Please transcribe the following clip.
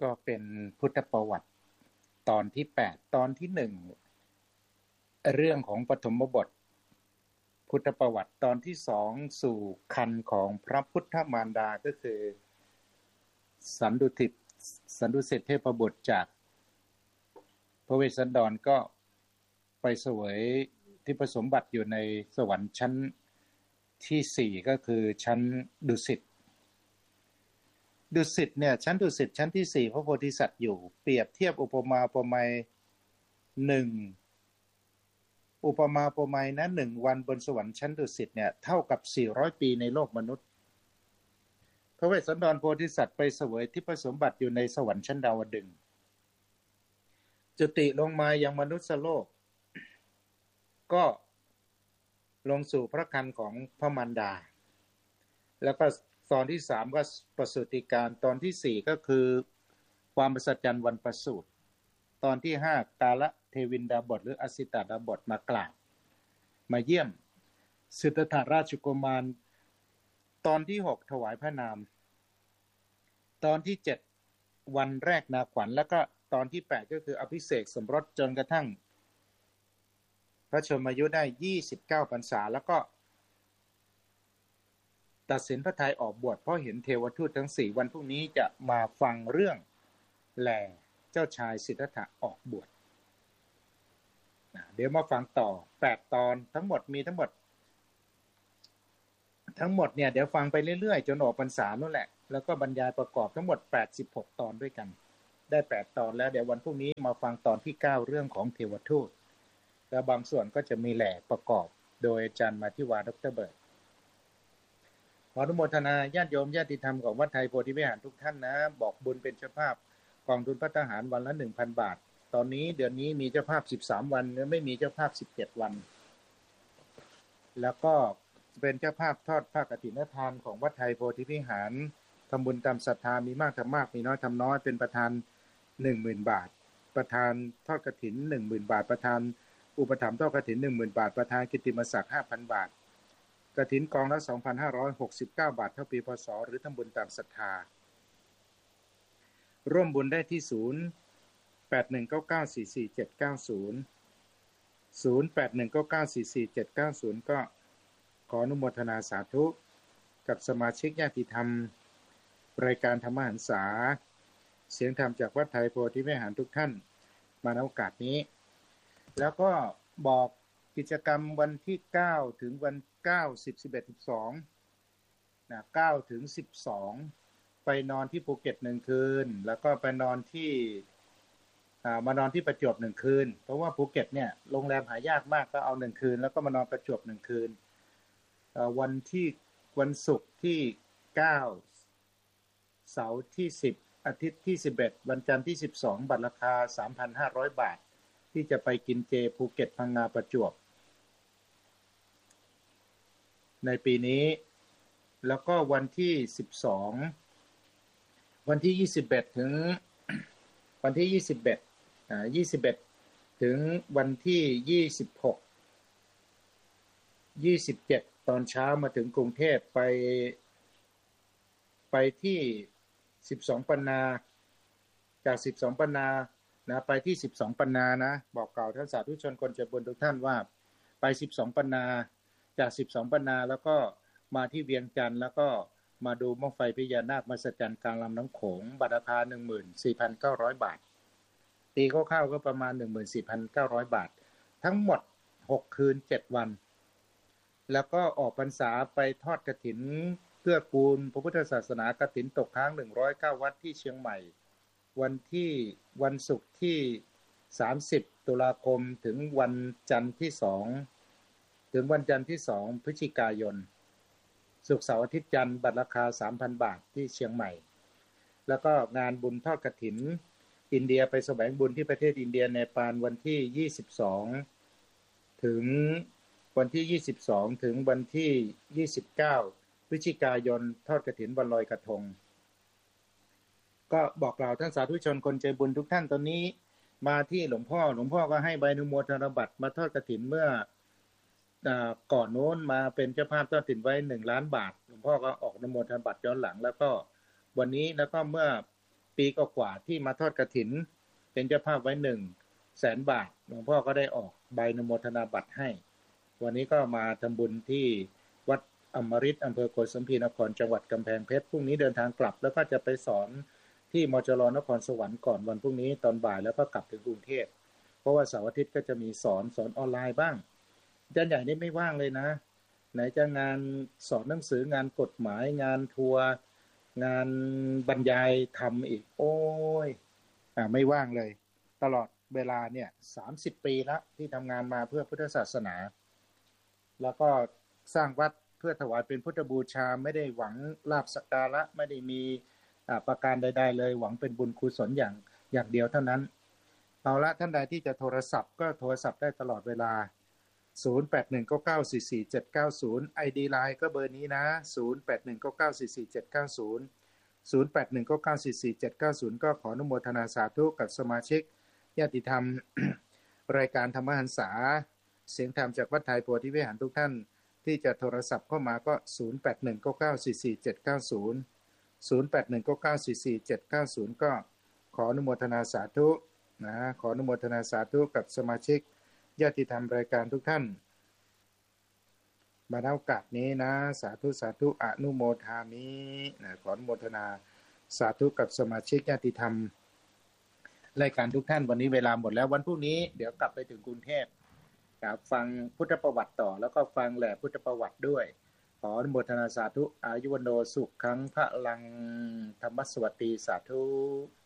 ก็เป็นพุทธประวัติตอนที่8ตอนที่1เรื่องของปฐมบทพุทธประวัติตอนที่2สู่คันของพระพุทธมารดาก็คือสันดุสิตเทพบุตรจากพระเวสสันดรก็ไปเสวยที่ประสมบัติอยู่ในสวรรค์ชั้นที่4ก็คือชั้นดุสิตเนี่ยชั้นดุสิตชั้นที่4พระโพธิสัตว์อยู่เปรียบเทียบอุปมาอุปไมยอุปมาอุปไมยนะ1วันบนสวรรค์ชั้นดุสิตเนี่ยเท่ากับ400ปีในโลกมนุษย์พระเวสสันดรโพธิสัตว์ไปเสวยที่ประสมบัติอยู่ในสวรรค์ชั้นดาวดึงส์จุติลงมายังมนุษย์โลกก็ลงสู่พระครรภ์ของพระมารดาแล้วก็ตอนที่3ก็ประสูติการตอนที่4ก็คือความมหัศจรรย์วันประสูติตอนที่5กาลเทวินดาบทหรืออสิตาดาบทมากราบมาเยี่ยมสิทธัตถราชกุมารตอนที่6ถวายพระนามตอนที่7วันแรกนาขวัญแล้วก็ตอนที่8ก็คืออภิเษกสมรสจนกระทั่งพระชนมายุได้29พรรษาแล้วก็ตัดสินพระทัยออกบวชเพราะเห็นเทวทูตทั้ง4วันพรุ่งนี้จะมาฟังเรื่องแลเจ้าชายสิทธัตถะออกบวชเดี๋ยวมาฟังต่อ8ตอนทั้งหมดมีทั้งหมดเนี่ยเดี๋ยวฟังไปเรื่อยๆจนออกพรรษานั่นแหละแล้วก็บรรยายประกอบทั้งหมด86ตอนด้วยกันได้8ตอนแล้วเดี๋ยววันพรุ่งนี้มาฟังตอนที่9เรื่องของเทวทูตแล้วบางส่วนก็จะมีแหล่ประกอบโดยอาจารย์มาธิวาดร.เบิร์ตขออนุโมทนาญาติโยมญาติธรรมของวัดไทยโพธิวิหารทุกท่านนะบอกบุญเป็นเจ้าภาพกองทุนพระทหารวันละ 1,000 บาทตอนนี้เดือนนี้มีเจ้าภาพ13วันไม่มีเจ้าภาพ17วันแล้วก็เป็นเจ้าภาพทอดผ้ากฐินทานของวัดไทยโพธิวิหารทำบุญตามศรัทธามีมากทำมากมีน้อยทำน้อยเป็นประธาน 10,000 บาทประธานทอดกฐิน 10,000 บาทประธานอุปถัมภ์ทอดกฐิน 10,000 บาทประธานกิตติมศักดิ์ 5,000 บาทกฐินกองละ 2,569 บาทเท่าปีพศหรือทำบุญตามศรัทธาร่วมบุญได้ที่0819944790 ก็ขออนุโมทนาสาธุกับสมาชิกญาติธรรมรายการธรรมหันษาเสียงธรรมจากวัดไทยโพธิวิหารทุกท่านมาในโอกาสนี้แล้วก็บอกกิจกรรมวันที่9ถึงวัน9 10 11 12นะ9ถึง12ไปนอนที่ภูเก็ต1คืนแล้วก็ไปนอนที่มานอนที่ประจวบ1คืนเพราะว่าภูเก็ตเนี่ยโรงแรมหายากมากก็เอา1คืนแล้วก็มานอนประจวบ1คืนวันศุกร์ที่9เสาร์ที่10อาทิตย์ที่11วันจันทร์ที่12บัตรราคา 3,500 บาทที่จะไปกินเจภูเก็ตพังงาประจวบในปีนี้แล้วก็วันที่12วันที่21ถึงวันที่21ถึงวันที่26 27ตอนเช้ามาถึงกรุงเทพไปที่12ปันนาจาก12ปันนานะไปที่12ปันนานะบอกกล่าวท่านสาธุชนคนใจบุญทุกท่านว่าไป12ปันนาจาก12ปันนาแล้วก็มาที่เวียงจันทร์แล้วก็มาดูบั้งไฟพญานาคมหัศจรรย์กลางลำน้ำโขงบัตรราคา 14,900 บาทตีคร่าวๆก็ประมาณ 14,900 บาททั้งหมด6คืน7วันแล้วก็ออกพรรษาไปทอดกฐินเกื้อกูลพระพุทธศาสนากฐินตกค้าง109วัดที่เชียงใหม่วันศุกร์ที่30ตุลาคมถึงวันจันทร์ที่2พฤศจิกายนศุกร์เสาร์อาทิตย์จันทร์บัตรราคา 3,000 บาทที่เชียงใหม่แล้วก็งานบุญทอดกฐินอินเดียไปแสวงบุญที่ประเทศอินเดียเนปาลวันที่22ถึงวันที่22ถึงวันที่29พฤศจิกายนทอดกฐินวันลอยกระทงก็บอกกล่าวท่านสาธุชนคนใจบุญทุกท่านตอนนี้มาที่หลวงพ่อก็ให้ใบอนุโมทนาบัตรมาทอดกฐินเมื่อก่อนโน้นมาเป็นเจ้าภาพทอดกฐินไว้1ล้านบาทหลวงพ่อก็ออกอนุโมทนาบัตรย้อนหลังแล้วก็วันนี้แล้วก็เมื่อปีก็กว่าที่มาทอดกฐินเป็นเจ้าภาพไว้100,000 บาทหลวงพ่อก็ได้ออกใบอนุโมทนาบัตรให้วันนี้ก็มาทำบุญที่วัดอมฤตอำเภอโกสัมพีนครจังหวัดกำแพงเพชรพรุ่งนี้เดินทางกลับแล้วก็จะไปสอนที่มจรนครสวรรค์ก่อนวันพรุ่งนี้ตอนบ่ายแล้วก็กลับถึงกรุงเทพเพราะว่าเสาร์อาทิตย์ก็จะมีสอนออนไลน์บ้างอาจารย์ใหญ่นี่ไม่ว่างเลยนะไหนจะงานสอนหนังสืองานกฎหมายงานทัวร์งานบรรยายทำอีกโอ้ยไม่ว่างเลยตลอดเวลาเนี่ย30 ปีแล้วที่ทำงานมาเพื่อพุทธศาสนาแล้วก็สร้างวัดเพื่อถวายเป็นพุทธบูชาไม่ได้หวังลาภสักการะไม่ได้มีประการใดๆเลยหวังเป็นบุญกุศลอย่างเดียวเท่านั้นเอาละท่านใดที่จะโทรศัพท์ก็โทรศัพท์ได้ตลอดเวลา0819944790 ID Line ก็เบอร์นี้นะ0819944790 0819944790ก็ขออนุโมทนาสาธุกับสมาชิกญาติธรรม รายการธรรมหันษาเสียงธรรมจากวัดไทยโพธิวิหารทุกท่านที่จะโทรศัพท์เข้ามาก็0819944790 0819944790ก็ขออนุโมทนาสาธุนะขออนุโมทนาสาธุกับสมาชิกญาติธรรมรายการทุกท่านมาณโอกาสนี้นะสาธุสาธุอนุโมทามินะขออนุโมทนาสาธุกับสมาชิกญาติธรรมรายการทุกท่านวันนี้เวลาหมดแล้ววันพรุ่งนี้เดี๋ยวกลับไปถึงกรุงเทพฟังพุทธประวัติต่อแล้วก็ฟังแหล่พุทธประวัติด้วยขออนุโมทนาสาธุอายุวโนสุขขังพระลังธรรมสวัสดีสาธุ